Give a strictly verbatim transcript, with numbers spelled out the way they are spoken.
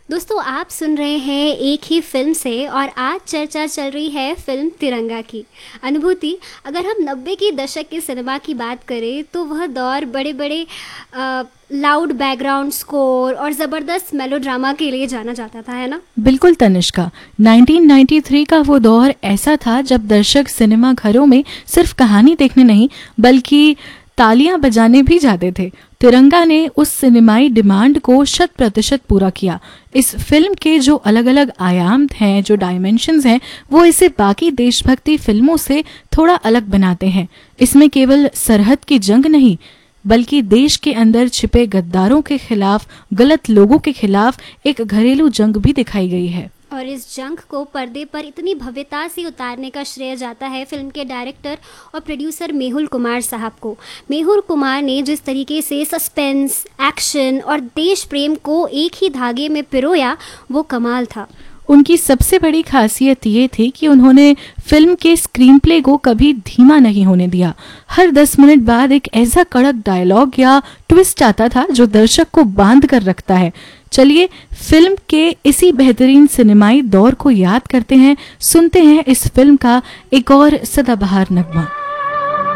दोस्तों आप सुन रहे हैं एक ही फिल्म से और आज चर्चा चल रही है फिल्म तिरंगा की। अनुभूति, अगर हम नब्बे की दशक के सिनेमा की बात करें तो वह दौर बड़े बड़े लाउड बैकग्राउंड स्कोर और ज़बरदस्त मेलोड्रामा के लिए जाना जाता था, है ना? बिल्कुल तनिष्का, नाइनटीन नाइंटी थ्री का वो दौर ऐसा था जब दर्शक सिनेमा घरों में सिर्फ कहानी देखने नहीं बल्कि तालियां बजाने भी जाते थे। तिरंगा ने उस सिनेमाई डिमांड को शत प्रतिशत पूरा किया। इस फिल्म के जो अलग अलग आयाम हैं, जो डायमेंशंस हैं, वो इसे बाकी देशभक्ति फिल्मों से थोड़ा अलग बनाते हैं। इसमें केवल सरहद की जंग नहीं बल्कि देश के अंदर छिपे गद्दारों के खिलाफ, गलत लोगों के खिलाफ एक घरेलू जंग भी दिखाई गई है। और इस जंग को पर्दे पर इतनी भव्यता से उतारने का श्रेय जाता है फिल्म के डायरेक्टर और प्रोड्यूसर मेहुल कुमार साहब को। मेहुल कुमार ने जिस तरीके से सस्पेंस, एक्शन और देश प्रेम को एक ही धागे में पिरोया, वो कमाल था। उनकी सबसे बड़ी खासियत ये थी कि उन्होंने फिल्म के स्क्रीन प्ले को कभी धीमा नहीं होने दिया। हर दस मिनट बाद एक ऐसा कड़क डायलॉग या ट्विस्ट आता था जो दर्शक को बांध कर रखता है। चलिए फिल्म के इसी बेहतरीन सिनेमाई दौर को याद करते हैं, सुनते हैं इस फिल्म का एक और सदाबहार नगमा।